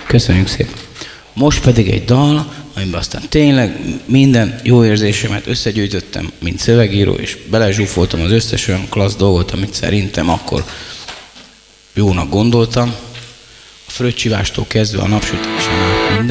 Köszönjük szépen. Most pedig egy dal, amiben aztán tényleg minden jó érzésemet összegyűjtöttem, mint szövegíró, és belezsúfoltam az összes olyan klassz dolgot, amit szerintem akkor jónak gondoltam. A fröccsivástól kezdve a napsütésen át.